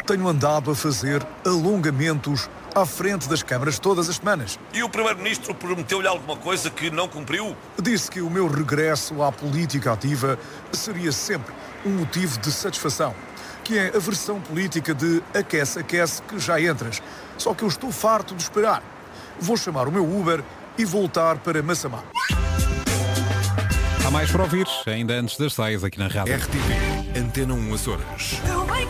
tenho andado a fazer alongamentos à frente das câmaras todas as semanas. E o Primeiro-Ministro prometeu-lhe alguma coisa que não cumpriu? Disse que o meu regresso à política ativa seria sempre um motivo de satisfação, que é a versão política de aquece, que já entras. Só que eu estou farto de esperar. Vou chamar o meu Uber e voltar para Massamá. Há mais para ouvir, ainda antes das 6 aqui na rádio. RTP, Antena 1 Açores.